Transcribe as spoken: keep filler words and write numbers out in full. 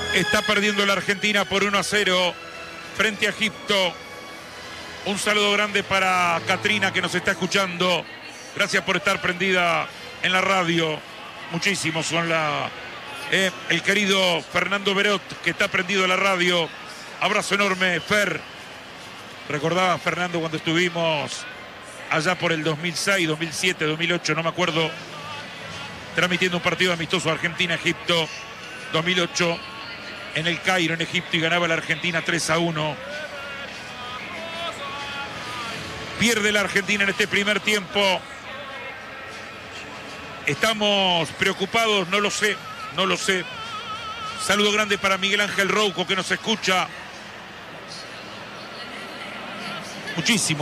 Está perdiendo la Argentina por uno a cero frente a Egipto. Un saludo grande para Katrina, que nos está escuchando. Gracias por estar prendida en la radio. Muchísimos son la... Eh, el querido Fernando Berot, que está prendido en la radio. Abrazo enorme, Fer. Recordaba, Fernando, cuando estuvimos allá por el dos mil seis, dos mil siete, dos mil ocho, no me acuerdo, transmitiendo un partido amistoso Argentina-Egipto, dos mil ocho, en el Cairo, en Egipto, y ganaba la Argentina tres a uno. Pierde la Argentina en este primer tiempo. ¿Estamos preocupados? No lo sé, no lo sé. Saludo grande para Miguel Ángel Rouco, que nos escucha muchísimo.